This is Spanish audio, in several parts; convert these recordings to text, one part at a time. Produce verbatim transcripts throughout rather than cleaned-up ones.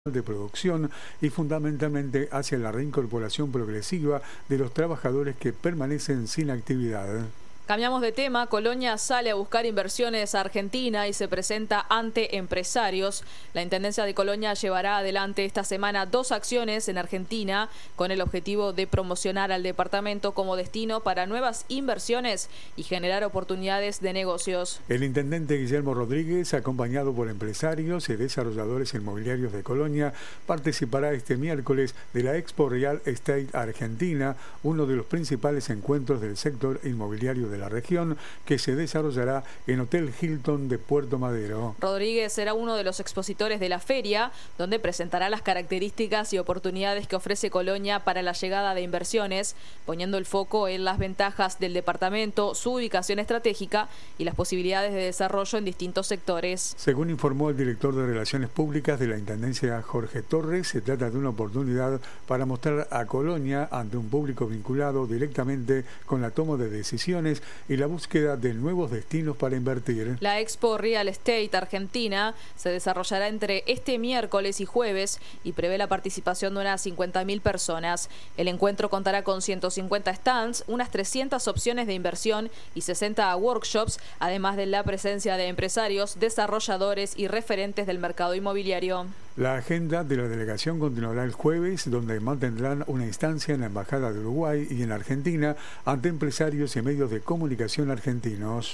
de producción y fundamentalmente hacia la reincorporación progresiva de los trabajadores que permanecen sin actividad. Cambiamos de tema. Colonia sale a buscar inversiones a Argentina y se presenta ante empresarios. La Intendencia de Colonia llevará adelante esta semana dos acciones en Argentina con el objetivo de promocionar al departamento como destino para nuevas inversiones y generar oportunidades de negocios. El intendente Guillermo Rodríguez, acompañado por empresarios y desarrolladores inmobiliarios de Colonia, participará este miércoles de la Expo Real Estate Argentina, uno de los principales encuentros del sector inmobiliario de la región, que se desarrollará en Hotel Hilton de Puerto Madero. Rodríguez será uno de los expositores de la feria, donde presentará las características y oportunidades que ofrece Colonia para la llegada de inversiones, poniendo el foco en las ventajas del departamento, su ubicación estratégica y las posibilidades de desarrollo en distintos sectores. Según informó el director de Relaciones Públicas de la Intendencia, Jorge Torres, se trata de una oportunidad para mostrar a Colonia ante un público vinculado directamente con la toma de decisiones y la búsqueda de nuevos destinos para invertir. La Expo Real Estate Argentina se desarrollará entre este miércoles y jueves y prevé la participación de unas cincuenta mil personas. El encuentro contará con ciento cincuenta stands, unas trescientas opciones de inversión y sesenta workshops, además de la presencia de empresarios, desarrolladores y referentes del mercado inmobiliario. La agenda de la delegación continuará el jueves, donde mantendrán una instancia en la Embajada de Uruguay y en Argentina ante empresarios y medios de comunicación argentinos.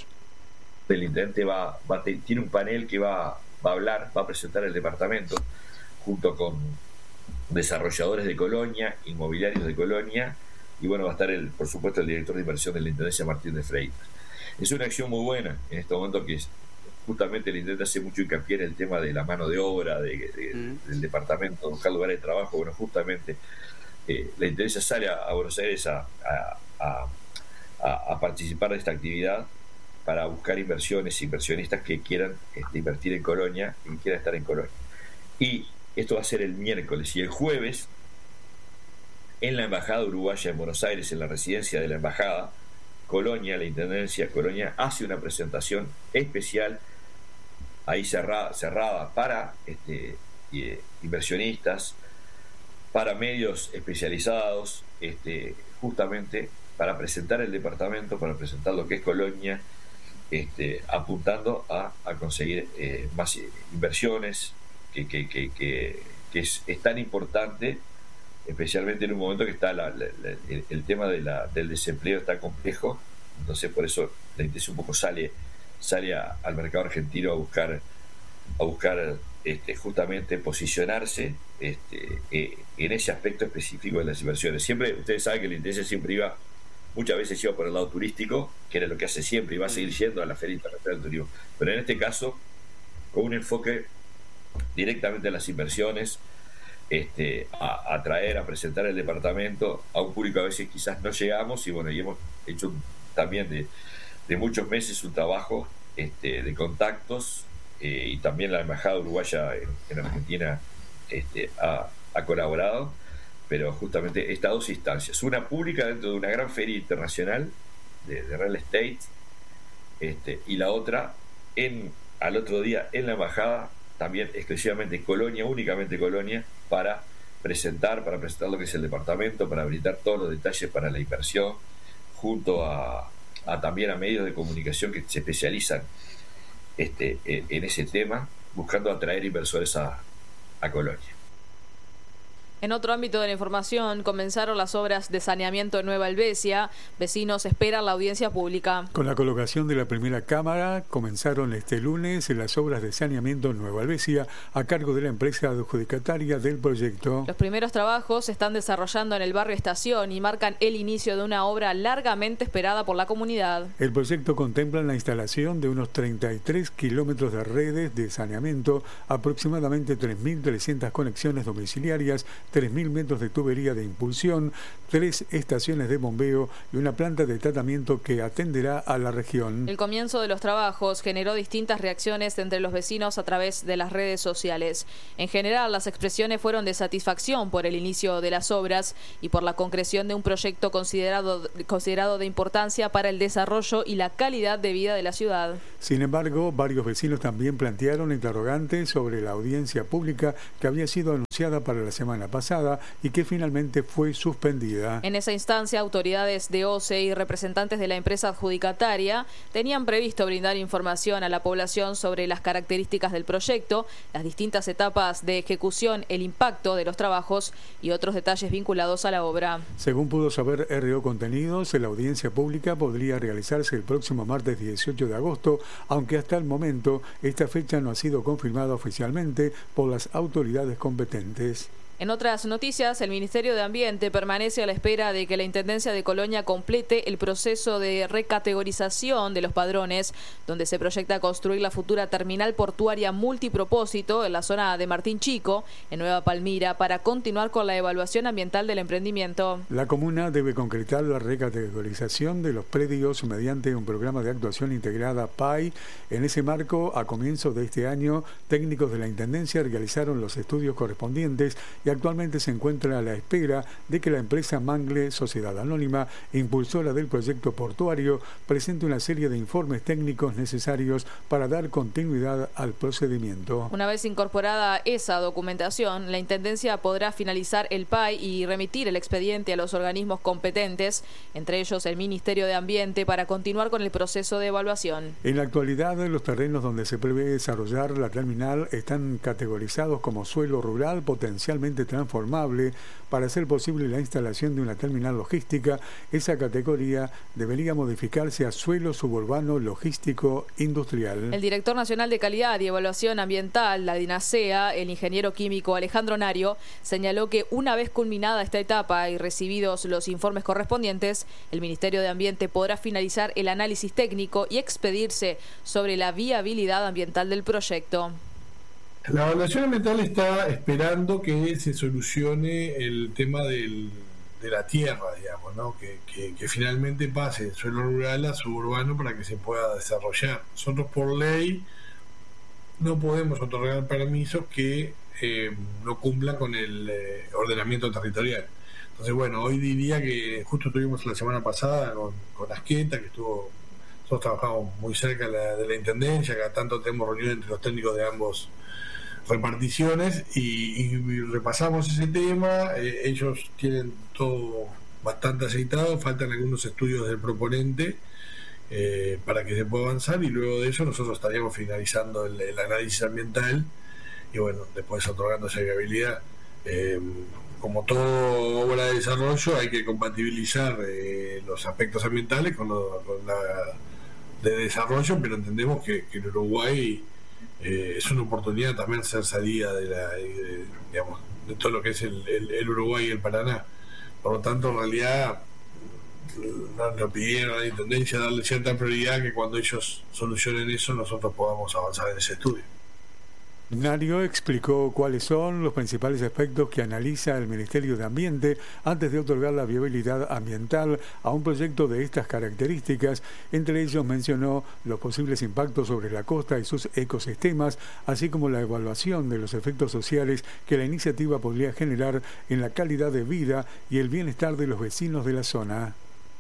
El intendente va, va, tiene un panel que va, va a hablar, va a presentar el departamento junto con desarrolladores de Colonia, inmobiliarios de Colonia, y bueno, va a estar, el, por supuesto, el director de inversión de la Intendencia, Martín de Freitas. Es una acción muy buena en este momento, que es justamente el intendente hace mucho hincapié en el tema de la mano de obra de, de, mm. del departamento, buscar lugares de trabajo. Bueno, justamente eh, la Intendencia sale a, a Buenos Aires a, a, a, a participar de esta actividad para buscar inversiones, inversionistas que quieran este, invertir en Colonia y que quieran estar en Colonia. Y esto va a ser el miércoles, y el jueves en la Embajada Uruguaya en Buenos Aires, en la residencia de la Embajada, Colonia, la Intendencia Colonia hace una presentación especial ahí cerrada, cerrada para este, eh, inversionistas, para medios especializados, este, justamente para presentar el departamento, para presentar lo que es Colonia, este, apuntando a, a conseguir eh, más inversiones, que, que, que, que, que es, es tan importante, especialmente en un momento que está la, la, la, el, el tema de la, del desempleo está complejo. Entonces por eso la Intendencia un poco sale sale a, al mercado argentino a buscar a buscar este, justamente posicionarse este, eh, en ese aspecto específico de las inversiones. Siempre, ustedes saben que la Intendencia siempre iba, muchas veces iba por el lado turístico, que era lo que hace siempre, y va a seguir yendo a la Feria Internacional del Turismo, pero en este caso con un enfoque directamente a las inversiones, este, a, a traer, a presentar el departamento a un público a veces quizás no llegamos, y bueno, y hemos hecho también de de muchos meses un trabajo este, de contactos, eh, y también la Embajada Uruguaya en, en Argentina este, ha, ha colaborado, pero justamente estas dos instancias, una pública dentro de una gran feria internacional de, de real estate, este, y la otra en, al otro día en la Embajada, también exclusivamente Colonia, únicamente Colonia, para presentar, para presentar lo que es el departamento, para habilitar todos los detalles para la inversión, junto a A, también a medios de comunicación que se especializan este, en, en ese tema, buscando atraer inversores a, a Colonia. En otro ámbito de la información, comenzaron las obras de saneamiento en Nueva Helvecia. Vecinos esperan la audiencia pública. Con la colocación de la primera cámara, comenzaron este lunes las obras de saneamiento en Nueva Helvecia a cargo de la empresa adjudicataria del proyecto. Los primeros trabajos se están desarrollando en el barrio Estación y marcan el inicio de una obra largamente esperada por la comunidad. El proyecto contempla la instalación de unos treinta y tres kilómetros de redes de saneamiento, aproximadamente tres mil trescientas conexiones domiciliarias tres mil metros de tubería de impulsión, tres estaciones de bombeo y una planta de tratamiento que atenderá a la región. El comienzo de los trabajos generó distintas reacciones entre los vecinos a través de las redes sociales. En general, las expresiones fueron de satisfacción por el inicio de las obras y por la concreción de un proyecto considerado, considerado de importancia para el desarrollo y la calidad de vida de la ciudad. Sin embargo, varios vecinos también plantearon interrogantes sobre la audiencia pública que había sido anunciada para la semana pasada y que finalmente fue suspendida. En esa instancia, autoridades de O C E y representantes de la empresa adjudicataria tenían previsto brindar información a la población sobre las características del proyecto, las distintas etapas de ejecución, el impacto de los trabajos y otros detalles vinculados a la obra. Según pudo saber R O Contenidos, la audiencia pública podría realizarse el próximo martes dieciocho de agosto, aunque hasta el momento esta fecha no ha sido confirmada oficialmente por las autoridades competentes. En otras noticias, el Ministerio de Ambiente permanece a la espera de que la Intendencia de Colonia complete el proceso de recategorización de los padrones, donde se proyecta construir la futura terminal portuaria multipropósito en la zona de Martín Chico, en Nueva Palmira, para continuar con la evaluación ambiental del emprendimiento. La comuna debe concretar la recategorización de los predios mediante un programa de actuación integrada P A I. En ese marco, a comienzos de este año, técnicos de la Intendencia realizaron los estudios correspondientes y actualmente se encuentra a la espera de que la empresa Mangle, Sociedad Anónima, impulsora del proyecto portuario, presente una serie de informes técnicos necesarios para dar continuidad al procedimiento. Una vez incorporada esa documentación, la Intendencia podrá finalizar el P A I y remitir el expediente a los organismos competentes, entre ellos el Ministerio de Ambiente, para continuar con el proceso de evaluación. En la actualidad, los terrenos donde se prevé desarrollar la terminal están categorizados como suelo rural potencialmente transformable. Para hacer posible la instalación de una terminal logística, esa categoría debería modificarse a suelo suburbano logístico industrial. El director nacional de Calidad y Evaluación Ambiental, la DINASEA, el ingeniero químico Alejandro Nario, señaló que una vez culminada esta etapa y recibidos los informes correspondientes, el Ministerio de Ambiente podrá finalizar el análisis técnico y expedirse sobre la viabilidad ambiental del proyecto. La evaluación ambiental está esperando que se solucione el tema del, de la tierra, digamos, ¿no? que, que, que finalmente pase del suelo rural a suburbano para que se pueda desarrollar. Nosotros por ley no podemos otorgar permisos que eh, no cumplan con el eh, ordenamiento territorial. Entonces, bueno, hoy diría que justo estuvimos la semana pasada con, con Asqueta, que estuvo, nosotros trabajamos muy cerca de la, de la Intendencia, cada tanto tenemos reuniones entre los técnicos de ambos reparticiones y, y repasamos ese tema. Eh, ellos tienen todo bastante aceitado, faltan algunos estudios del proponente eh, para que se pueda avanzar, y luego de eso nosotros estaríamos finalizando el, el análisis ambiental y bueno, después otorgando esa viabilidad. Eh, como toda obra de desarrollo hay que compatibilizar eh, los aspectos ambientales con, lo, con la de desarrollo, pero entendemos que, que en Uruguay Eh, es una oportunidad también ser salida de, la, de, digamos, de todo lo que es el, el, el Uruguay y el Paraná. Por lo tanto, en realidad nos lo pidieron a la Intendencia darle cierta prioridad, que cuando ellos solucionen eso nosotros podamos avanzar en ese estudio. Nario explicó cuáles son los principales aspectos que analiza el Ministerio de Ambiente antes de otorgar la viabilidad ambiental a un proyecto de estas características. Entre ellos mencionó los posibles impactos sobre la costa y sus ecosistemas, así como la evaluación de los efectos sociales que la iniciativa podría generar en la calidad de vida y el bienestar de los vecinos de la zona.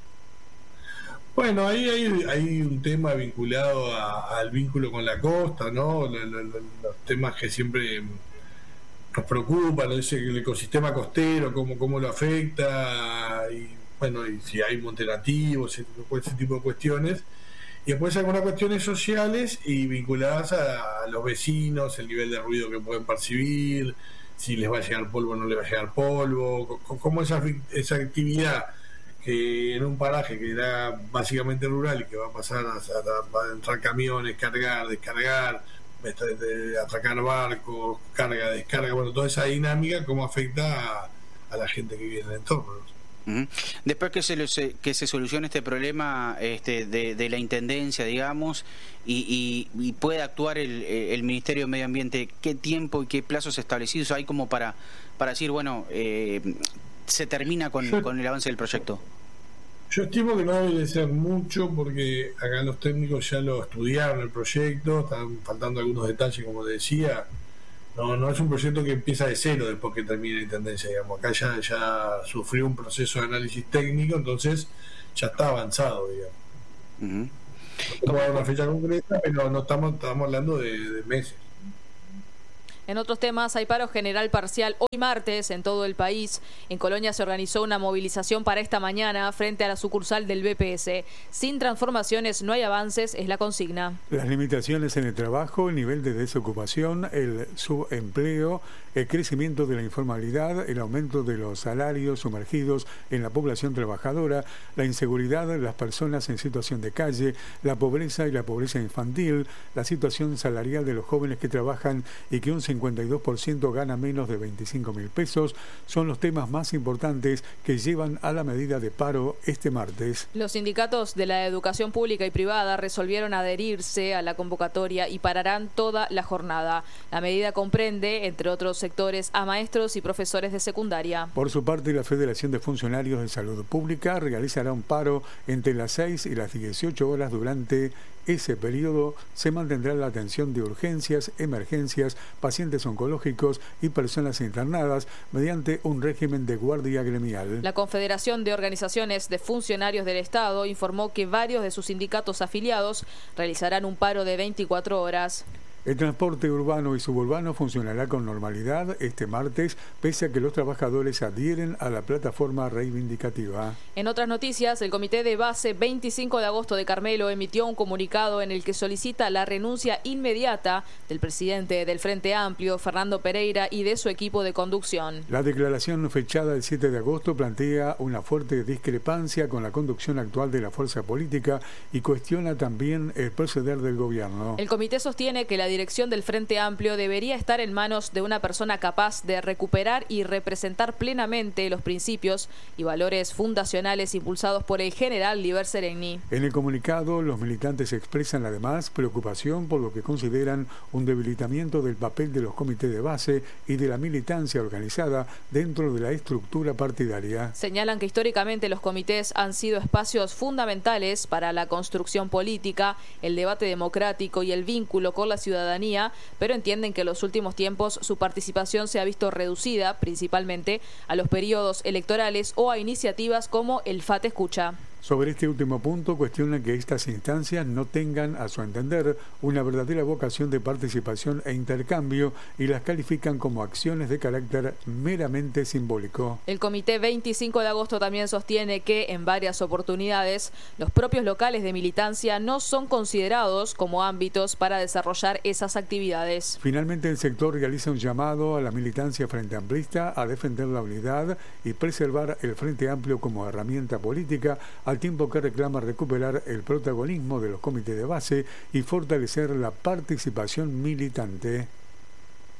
Bueno, ahí hay, hay un tema vinculado a, al vínculo con la costa, ¿no? Los, los, los temas que siempre nos preocupan, ¿no? Ese, el ecosistema costero, cómo, cómo lo afecta, y bueno, y si hay montes nativos, ese, ese tipo de cuestiones. Y después algunas cuestiones sociales y vinculadas a, a los vecinos, el nivel de ruido que pueden percibir, si les va a llegar polvo o no les va a llegar polvo, cómo esa, esa actividad que en un paraje que era básicamente rural y que va a pasar a, a, a entrar camiones, cargar, descargar, atracar barcos, carga, descarga, bueno, toda esa dinámica, cómo afecta a, a la gente que vive en el entorno. Uh-huh. Después que se, que se solucione este problema este, de, de la intendencia, digamos, y, y, y pueda actuar el, el Ministerio de Medio Ambiente, ¿qué tiempo y qué plazos establecidos hay como para, para decir, bueno, eh, se termina con, yo, con el avance del proyecto? Yo estimo que no debe de ser mucho, porque acá los técnicos ya lo estudiaron el proyecto, están faltando algunos detalles, como decía. No, no es un proyecto que empieza de cero después que termine la intendencia, digamos. Acá ya, ya sufrió un proceso de análisis técnico, entonces ya está avanzado, digamos. Uh-huh. No puedo dar una fecha concreta, pero no estamos, estamos hablando de, de meses. En otros temas, hay paro general parcial hoy martes en todo el país. En Colonia se organizó una movilización para esta mañana frente a la sucursal del B P S. Sin transformaciones no hay avances, es la consigna. Las limitaciones en el trabajo, el nivel de desocupación, el subempleo, el crecimiento de la informalidad, el aumento de los salarios sumergidos en la población trabajadora, la inseguridad de las personas en situación de calle, la pobreza y la pobreza infantil, la situación salarial de los jóvenes que trabajan y que un cincuenta y dos por ciento gana menos de veinticinco mil pesos, son los temas más importantes que llevan a la medida de paro este martes. Los sindicatos de la educación pública y privada resolvieron adherirse a la convocatoria y pararán toda la jornada. La medida comprende, entre otros sectores, a maestros y profesores de secundaria. Por su parte, la Federación de Funcionarios de Salud Pública realizará un paro entre las seis y las dieciocho horas. Durante ese periodo se mantendrá la atención de urgencias, emergencias, pacientes oncológicos y personas internadas mediante un régimen de guardia gremial. La Confederación de Organizaciones de Funcionarios del Estado informó que varios de sus sindicatos afiliados realizarán un paro de veinticuatro horas. El transporte urbano y suburbano funcionará con normalidad este martes, pese a que los trabajadores adhieren a la plataforma reivindicativa. En otras noticias, el Comité de Base veinticinco de agosto de Carmelo emitió un comunicado en el que solicita la renuncia inmediata del presidente del Frente Amplio, Fernando Pereira, y de su equipo de conducción. La declaración fechada el siete de agosto plantea una fuerte discrepancia con la conducción actual de la fuerza política y cuestiona también el proceder del gobierno. El comité sostiene que la dirección del Frente Amplio debería estar en manos de una persona capaz de recuperar y representar plenamente los principios y valores fundacionales impulsados por el general Liber Seregni. En el comunicado, los militantes expresan además preocupación por lo que consideran un debilitamiento del papel de los comités de base y de la militancia organizada dentro de la estructura partidaria. Señalan que históricamente los comités han sido espacios fundamentales para la construcción política, el debate democrático y el vínculo con la ciudadanía, pero entienden que en los últimos tiempos su participación se ha visto reducida principalmente a los periodos electorales o a iniciativas como el F A T Escucha. Sobre este último punto, cuestionan que estas instancias no tengan, a su entender, una verdadera vocación de participación e intercambio y las califican como acciones de carácter meramente simbólico. El Comité veinticinco de agosto también sostiene que, en varias oportunidades, los propios locales de militancia no son considerados como ámbitos para desarrollar esas actividades. Finalmente, el sector realiza un llamado a la militancia frente amplista a defender la unidad y preservar el Frente Amplio como herramienta política, al tiempo que reclama recuperar el protagonismo de los comités de base y fortalecer la participación militante.